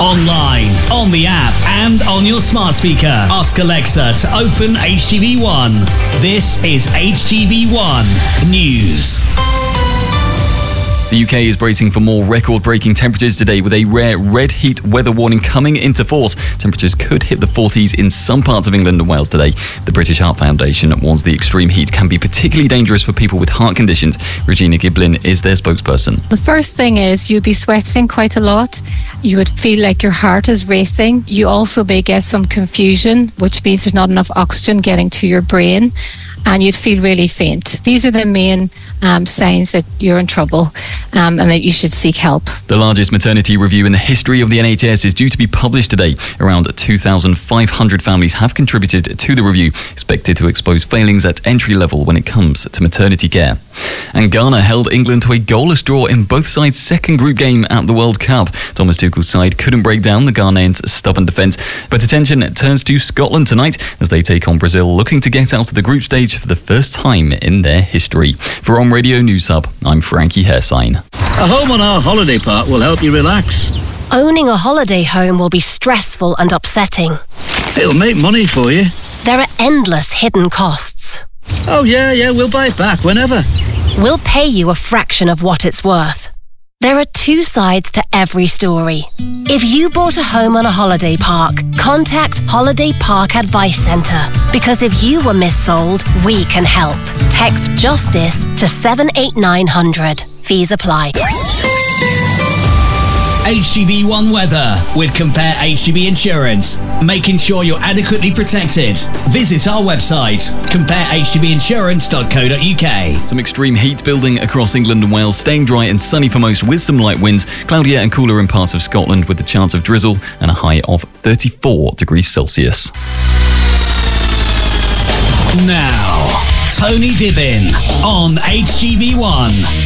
Online, on the app, and on your smart speaker. Ask Alexa to open HTV One. This is HTV One News. The UK is bracing for more record-breaking temperatures today with a rare red heat weather warning coming into force. Temperatures could hit the 40s in some parts of England and Wales today. The British Heart Foundation warns the extreme heat can be particularly dangerous for people with heart conditions. Regina Giblin is their spokesperson. The first thing is you'll be sweating quite a lot. You would feel like your heart is racing. You also may get some confusion, which means there's not enough oxygen getting to your brain, and you'd feel really faint. These are the main signs that you're in trouble and that you should seek help. The largest maternity review in the history of the NHS is due to be published today. Around 2,500 families have contributed to the review, expected to expose failings at entry level when it comes to maternity care. And Ghana held England to a goalless draw in both sides' second group game at the World Cup. Thomas Tuchel's side couldn't break down the Ghanaians' stubborn defence, but attention turns to Scotland tonight as they take on Brazil, looking to get out of the group stage for the first time in their history. For On Radio News Hub, I'm Frankie Hairsign. A home on our holiday park will help you relax. Owning a holiday home will be stressful and upsetting. It'll make money for you. There are endless hidden costs. Oh yeah, we'll buy it back whenever. We'll pay you a fraction of what it's worth. There are two sides to every story. If you bought a home on a holiday park, contact Holiday Park Advice Centre. Because if you were missold, we can help. Text JUSTICE to 78900. Fees apply. HTV One weather with Compare HTV Insurance, making sure you're adequately protected. Visit our website, comparehtvinsurance.co.uk. Some extreme heat building across England and Wales, staying dry and sunny for most with some light winds, cloudier and cooler in parts of Scotland with the chance of drizzle and a high of 34 degrees Celsius. Now, Tony Dibbin on HTV One.